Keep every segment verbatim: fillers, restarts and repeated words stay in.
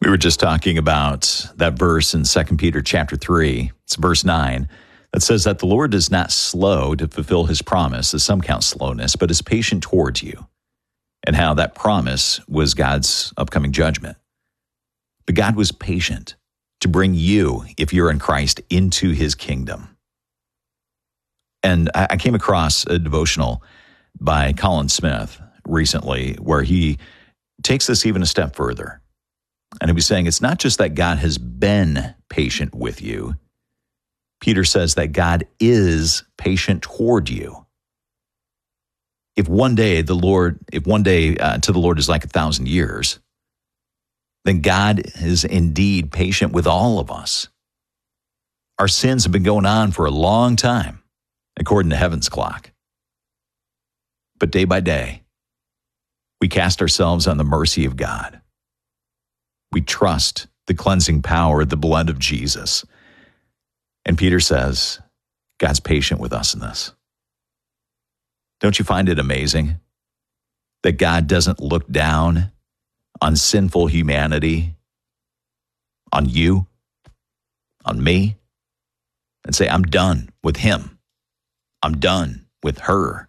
We were just talking about that verse in Second Peter chapter three. It's verse nine that says that the Lord is not slow to fulfill his promise, as some count slowness, but is patient towards you, and how that promise was God's upcoming judgment. But God was patient to bring you, if you're in Christ, into his kingdom. And I came across a devotional by Colin Smith recently where he takes this even a step further. And he was saying it's not just that God has been patient with you. Peter says that God is patient toward you. If one day the Lord, if one day uh, to the Lord is like a thousand years, then God is indeed patient with all of us. Our sins have been going on for a long time, according to heaven's clock. But day by day, we cast ourselves on the mercy of God. We trust the cleansing power of the blood of Jesus. And Peter says, God's patient with us in this. Don't you find it amazing that God doesn't look down on sinful humanity, on you, on me, and say, I'm done with him. I'm done with her.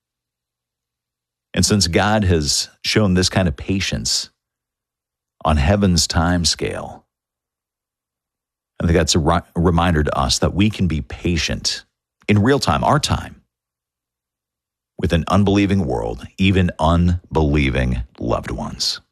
And since God has shown this kind of patience on heaven's time scale, I think that's a, ri- a reminder to us that we can be patient in real time, our time, with an unbelieving world, even unbelieving loved ones.